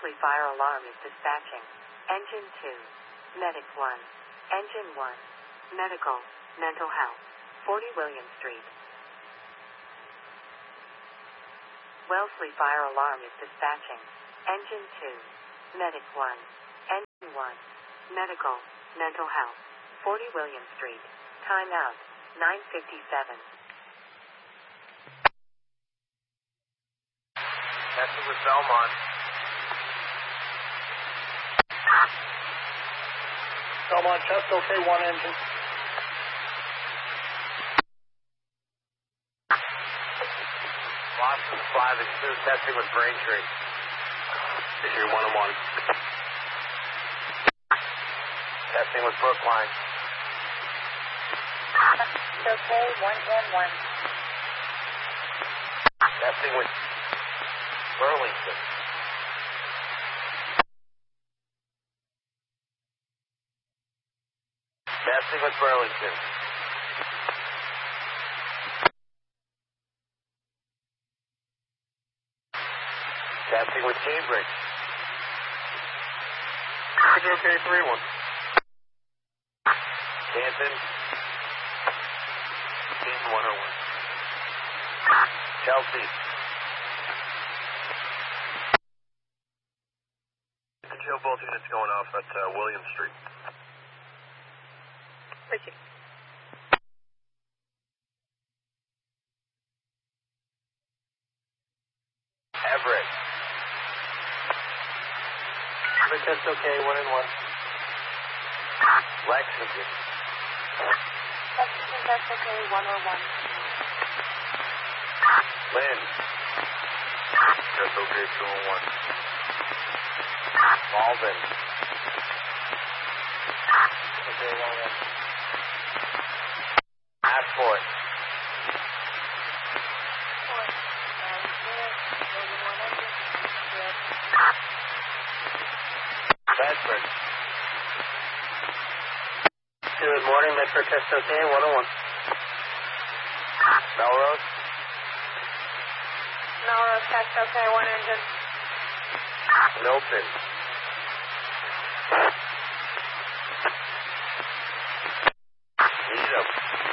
Wellesley fire alarm is dispatching. Engine 2. Medic 1. Engine 1. Medical, mental health. 40 William Street. Wellesley fire alarm is dispatching. Engine 2. Medic 1. Engine 1. Medical, mental health. 40 William Street. Time out. 9:57. Testing with Belmont. Belmont, chest okay, one engine. Boston 5 and 2, testing with Braintree. Issue 1-1. Testing with Brookline. Okay, 1-1. Testing with Burlington. Testing with Burlington. Testing with Cambridge. Okay, 3-1. Canton. Canton 101. Chelsea. Conceal both units going off at William Street. Richard. Everett. Test okay, 1-1. Lexington. Lexington, that's okay, 1-1. Lynn. Test okay, 2-1. Malden. Okay, 1-1. Ashford. Bedford. Good morning, Metro test okay, 1-1. Melrose. Melrose, test okay, one engine. Milton. Needham.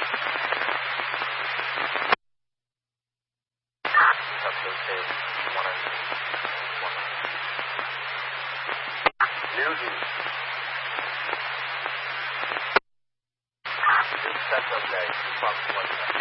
Test okay, 1-1. Newton. That's okay.